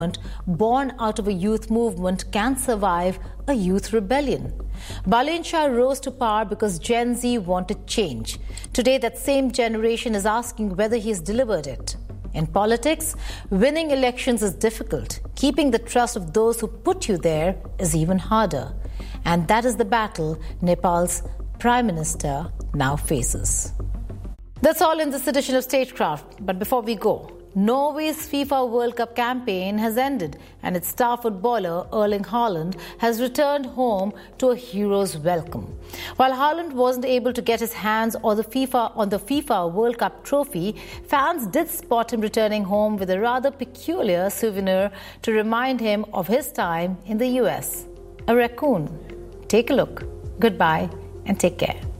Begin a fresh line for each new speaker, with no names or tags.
born out of a youth movement can survive a youth rebellion. Balein Shah rose to power because Gen Z wanted change. Today, that same generation is asking whether he has delivered it. In politics, winning elections is difficult. Keeping the trust of those who put you there is even harder. And that is the battle Nepal's Prime Minister now faces. That's all in this edition of Statecraft. But before we go, Norway's FIFA World Cup campaign has ended and its star footballer Erling Haaland has returned home to a hero's welcome. While Haaland wasn't able to get his hands on the FIFA World Cup trophy, fans did spot him returning home with a rather peculiar souvenir to remind him of his time in the US. A raccoon. Take a look. Goodbye and take care.